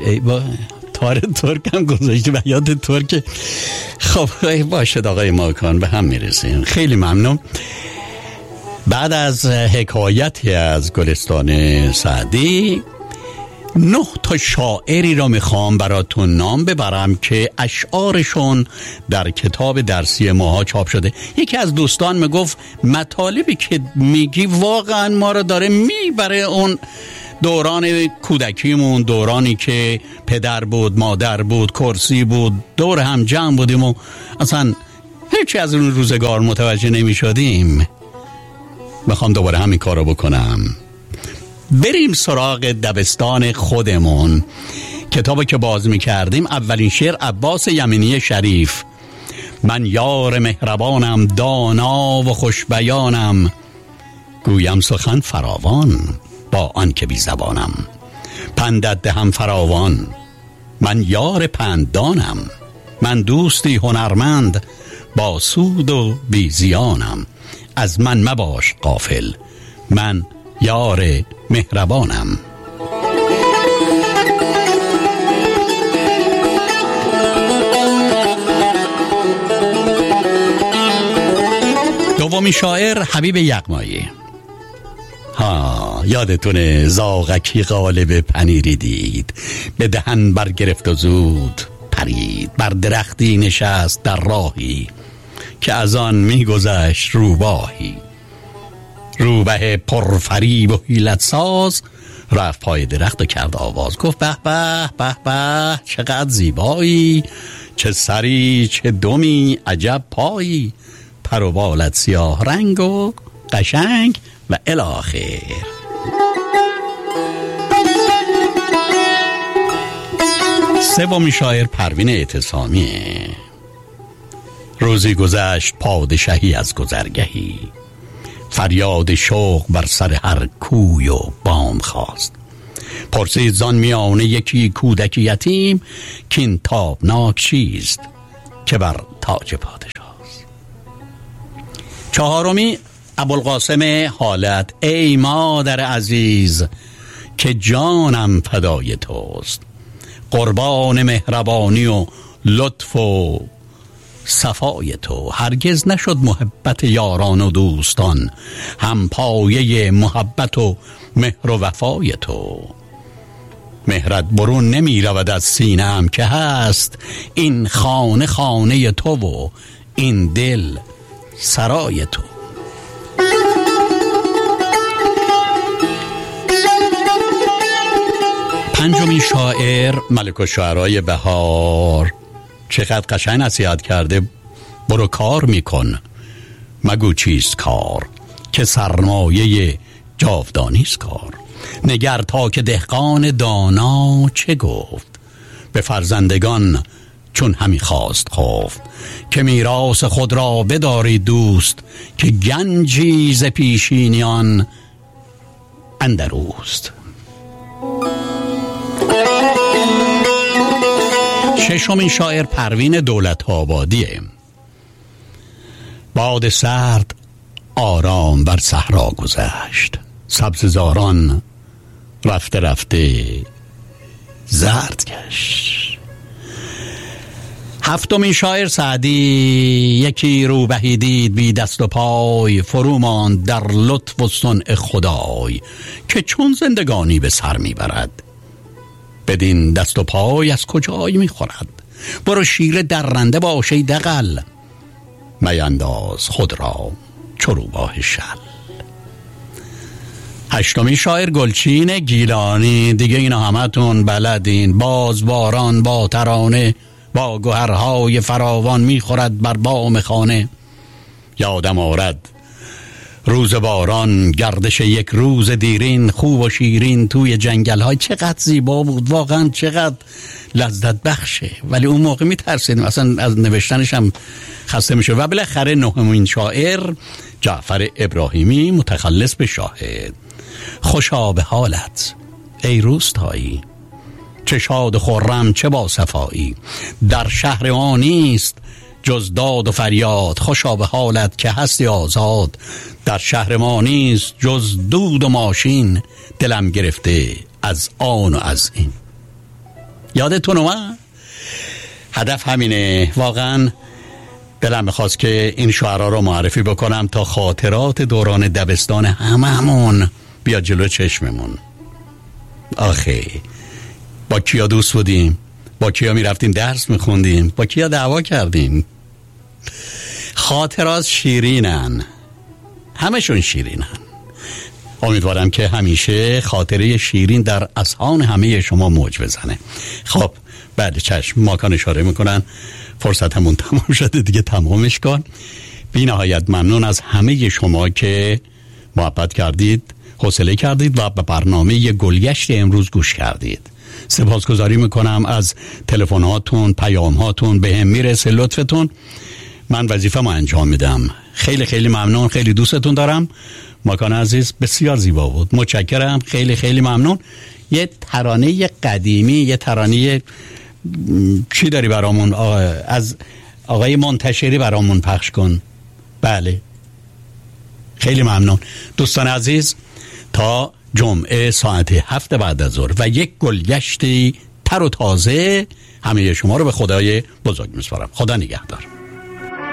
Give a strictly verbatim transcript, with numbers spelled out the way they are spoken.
ای با تار ترک هم گذاشتی و یاد ترک. خب باشد آقای ماکان، به هم میرسیم. خیلی ممنون. بعد از حکایتی از گلستان سعدی، نه تا شاعری را میخوام براتون نام ببرم که اشعارشون در کتاب درسی ماها چاپ شده. یکی از دوستان میگفت مطالبی که میگی واقعا ما رو داره میبره اون دوران کودکیمون، دورانی که پدر بود، مادر بود، کرسی بود، دور هم جمع بودیم و اصلا هیچی از اون روزگار متوجه نمیشدیم. میخوام دوباره همین کارو بکنم. بریم سراغ دبستان خودمون. کتابی که باز میکردیم، اولین شعر عباس یمینی شریف. من یار مهربانم، دانا و خوشبیانم، گویم سخن فراوان با آن که بی زبانم. پندت دهم فراوان، من یار پندانم، من دوستی هنرمند با سود و بی زیانم. از من مباش غافل، من یار مهربانم. دومی شاعر حبیب یغمایی. ها یادتونه زاغکی قالب پنیری دید، به دهن برگرفت و زود پرید. بر درختی نشست در راهی، که از آن میگذشت روباهی. روبه پرفریب و حیلت ساز، رفت پای درخت و کرد آواز. گفت به به به به، چقدر زیبایی، چه سری چه دمی عجب پایی. پر و بالت سیاه رنگ و قشنگ و الی آخر. سومین شاعر پروین اعتصامیه. روزی گذشت پادشاهی از گذرگهی، فریاد شوق بر سر هر کوی و بام خواست. پرسید زان میانه یکی کودک یتیم، کین تابناک چیست که بر تاج پادشاست. چهارمی ابوالقاسم حالت. ای مادر عزیز که جانم فدای توست، قربان مهربانی و لطف و صفای تو. هرگز نشد محبت یاران و دوستان، هم پایه محبت و مهر و وفای تو. مهرت برون نمی رود از سینه‌ام، که هست این خانه خانه تو و این دل سرای تو. پنجمین شاعر ملک الشعرای بهار. چقدر قشنگ نصیحت کرده. برو کار میکن، مگو چیست کار، که سرمایه جاودانیست کار. نگر تا که دهقان دانا چه گفت، به فرزندگان چون همی خواست خفت. که میراث خود را بداری دوست، که گنجی ز پیشینیان اندر اوست. ششمین شاعر پروین دولت آبادیه. باد سرد آرام بر صحرا گذشت، سبززاران رفته رفته زرد گشت. هفتمین شاعر سعدی. یکی روبهی دید بی دست و پای، فرو ماند در لطف و صنع خدای. که چون زندگانی به سر میبرد، بدین دست و پای از کجای میخورد. برو شیر درنده باش ای دغل، مینداز خود را چو روباه شل. هشتمین شاعر گلچین گیلانی. دیگه اینا همتون بلدین. باز باران با ترانه، با گوهرهای فراوان میخورد بر بام خانه. یادم آرد روز باران، گردش یک روز دیرین، خوب و شیرین توی جنگل های. چقدر زیبا بود واقعا، چقدر لذت بخشه. ولی اون موقع میترسیدیم اصلا از نوشتنش هم خسته میشه. و بالاخره نهمین شاعر جعفر ابراهیمی، متخلص به شاهد. خوشا به حالت ای روستایی، چه شاد و خرم چه با صفایی. در شهر ما نیست جز داد و فریاد، خوشا به حالت که هستی آزاد. در شهر ما نیست جز دود و ماشین، دلم گرفته از آن و از این. یادتون اومد؟ هدف همینه. واقعا دلم میخواست که این شعرها رو معرفی بکنم تا خاطرات دوران دبستان هممون بیاد جلو چشممون. آخه با کیا دوست بودیم، با کیا میرفتیم درس میخوندیم، با کیا دعوا کردیم. خاطرات شیرینن، همشون شیرینن. امیدوارم که همیشه خاطره شیرین در اذهان همه شما موج بزنه. خب بله چشم، ماکان اشاره میکنن فرصت همون تمام شده دیگه، تمامش کن. بی نهایت ممنون از همه شما که محبت کردید، حوصله کردید و به برنامه گلگشت امروز گوش کردید. سپاسگزاری میکنم از تلفن‌هاتون، پیام‌هاتون، به هم میرسه لطفتون. من وظیفه‌مو انجام میدم. خیلی خیلی ممنون، خیلی دوستتون دارم. ماکان عزیز بسیار زیبا بود، متشکرم، خیلی خیلی ممنون. یه ترانه قدیمی، یه ترانه چی داری برامون آقا؟ از آقای منتشری برامون پخش کن. بله خیلی ممنون دوستان عزیز. تا جمعه ساعت هفت بعد از ظهر و یک گلگشتی تر و تازه همه شما رو به خدای بزرگ میسپارم. خدا نگهدار.